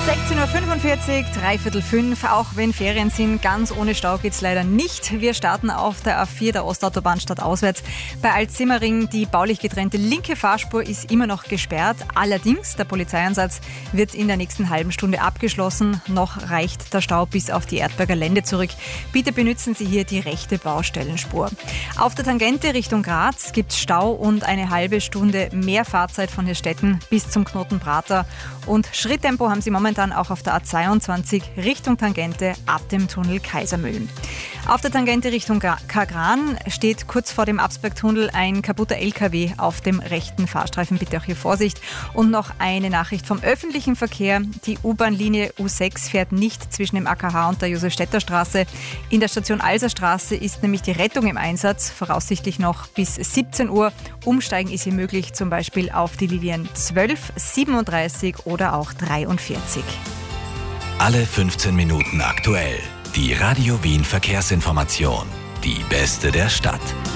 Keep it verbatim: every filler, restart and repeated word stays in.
sechzehn Uhr fünfundvierzig, dreiviertel fünf, auch wenn Ferien sind, ganz ohne Stau geht's leider nicht. Wir starten auf der A vier der Ostautobahn stadtauswärts. Bei Altsimmering, die baulich getrennte linke Fahrspur ist immer noch gesperrt. Allerdings, der Polizeieinsatz wird in der nächsten halben Stunde abgeschlossen. Noch reicht der Stau bis auf die Erdberger Lände zurück. Bitte benutzen Sie hier die rechte Baustellenspur. Auf der Tangente Richtung Graz gibt's Stau und eine halbe Stunde mehr Fahrzeit von Hirstetten bis zum Knoten Prater. Und Schritttempo haben Sie momentan auch auf der A zweiundzwanzig Richtung Tangente ab dem Tunnel Kaisermühlen. Auf der Tangente Richtung Kagran steht kurz vor dem Absbergtunnel ein kaputter L K W auf dem rechten Fahrstreifen. Bitte auch hier Vorsicht. Und noch eine Nachricht vom öffentlichen Verkehr. Die U-Bahn-Linie U sechs fährt nicht zwischen dem A K H und der Josef-Stetter-Straße. In der Station Alserstraße ist nämlich die Rettung im Einsatz, voraussichtlich noch bis siebzehn Uhr. Umsteigen ist hier möglich, zum Beispiel auf die Linien zwölf, siebenunddreißig oder auch dreiundvierzig. Alle fünfzehn Minuten aktuell. Die Radio Wien Verkehrsinformation. Die beste der Stadt.